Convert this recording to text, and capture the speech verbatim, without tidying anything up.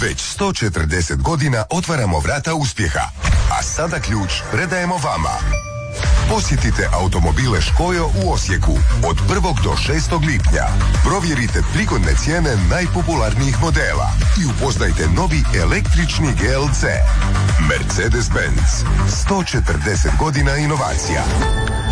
Već sto četrdeset godina otvaramo vrata uspjeha, a sada ključ predajemo vama. Posjetite automobile Škojo u Osijeku od prvog do šestog lipnja. Provjerite prigodne cijene najpopularnijih modela i upoznajte novi električni G L C. Mercedes-Benz. sto četrdeset godina inovacija.